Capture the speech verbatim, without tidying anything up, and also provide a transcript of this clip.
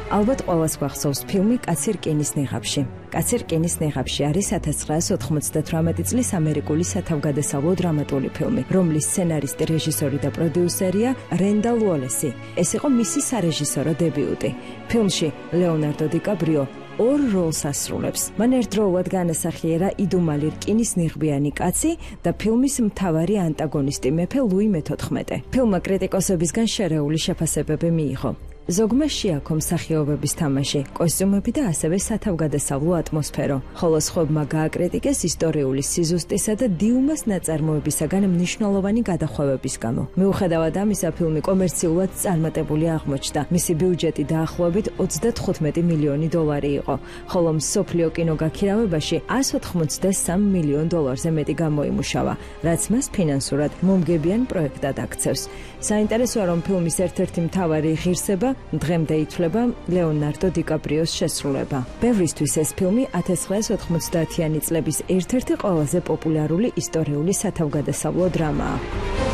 ალბათ ყველას გვახსოვს ფილმი კაცი რკინის ნიღაბში. კაცი რკინის ნიღაბში არის ათას ცხრაას ოთხმოცდათვრამეტი წლის ამერიკული სათავგადასავლო დრამატული ფილმი, რომლის სცენარისტი, რეჟისორი და პროდიუსერია რენდალ უოლესი. ეს იყო მისი სარეჟისორო დებიუტი. ფილმში ლეონარდო დი კაპრიო ორ როლს ასრულებს. მან ერთდროულად განასახიერა იდუმალი რკინის ნიღბიანი კაცი და ფილმის მთავარი ანტაგონისტი მეფე ლუი მეთოთხმეტე. ფილმმა კრიტიკოსებისგან შერეული შეფასებები მიიღო. ზოგმა შეაქო მსახიობების თამაში, კოსტიუმები და ასევე სათავგადასავლო ატმოსფერო, ხოლო სხვებმა გააკრიტიკეს ისტორიული სიზუსტისა და დიუმას ნაწარმოებისაგან მნიშვნელოვანი გადახვევების გამო. მიუხედავად ამისა, ფილმი კომერციულად წარმატებული აღმოჩნდა. მისი ბიუჯეტი დაახლოებით ოცდათხუთმეტი მილიონი დოლარი იყო, ხოლო მსოფლიო კინოგაქირავებაში εκατს ოთხმოცდასამ მილიონ დოლარზე მეტი გამოიმუშავა, რაც მას ფინანსურად მომგებიან პროექტად აქცევს. საინტერესოა, რომ ფილმის ერთ-ერთი მთავარი ღირსება დღემდე ითვლება ლეონარდო დი კაპრიოს შესრულება. ბევრისთვის ეს ფილმი ათას ცხრაას ოთხმოცდაათიანი წლების ერთ-ერთი ყველაზე პოპულარული ისტორიული სათავგადასავლო დრამაა.